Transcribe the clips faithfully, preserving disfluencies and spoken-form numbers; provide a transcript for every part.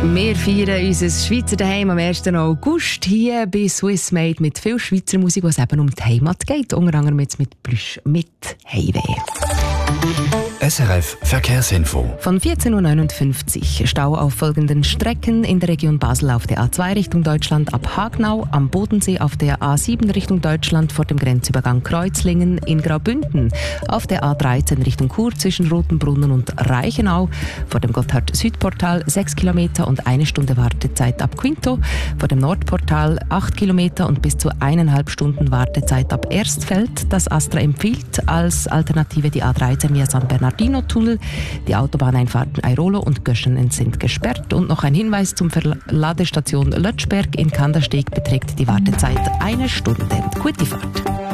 Wir feiern unser Schweizer Daheim am ersten August hier bei Swiss Made mit viel Schweizer Musik, was eben um die Heimat geht. Unter anderem jetzt mit Plüsch mit Heimweh. S R F Verkehrsinfo. Von vierzehn Uhr neunundfünfzig Stau auf folgenden Strecken in der Region Basel auf der A zwei Richtung Deutschland ab Hagnau, am Bodensee auf der A sieben Richtung Deutschland vor dem Grenzübergang Kreuzlingen, in Graubünden auf der A dreizehn Richtung Chur zwischen Rotenbrunnen und Reichenau, vor dem Gotthard-Südportal sechs Kilometer und eine Stunde Wartezeit ab Quinto, vor dem Nordportal acht Kilometer und bis zu eineinhalb Stunden Wartezeit ab Erstfeld. Das Astra empfiehlt als Alternative die A dreizehn via San Bernardino-Tunnel. Die Autobahneinfahrten Airolo und Göschenen sind gesperrt. Und noch ein Hinweis zum Verladestation Lötschberg in Kandersteg beträgt die Wartezeit eine Stunde. Gute Fahrt.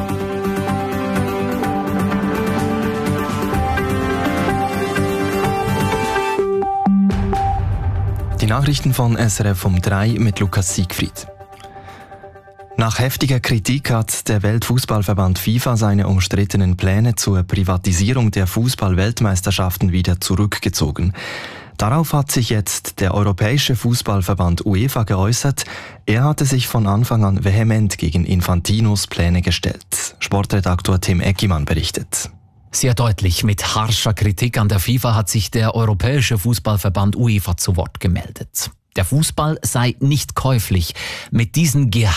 Die Nachrichten von S R F um drei mit Lukas Siegfried. Nach heftiger Kritik hat der Weltfußballverband FIFA seine umstrittenen Pläne zur Privatisierung der Fußball-Weltmeisterschaften wieder zurückgezogen. Darauf hat sich jetzt der Europäische Fußballverband UEFA geäußert. Er hatte sich von Anfang an vehement gegen Infantinos Pläne gestellt. Sportredaktor Tim Eckimann berichtet. Sehr deutlich mit harscher Kritik an der FIFA hat sich der Europäische Fußballverband UEFA zu Wort gemeldet. Der Fußball sei nicht käuflich. Mit diesen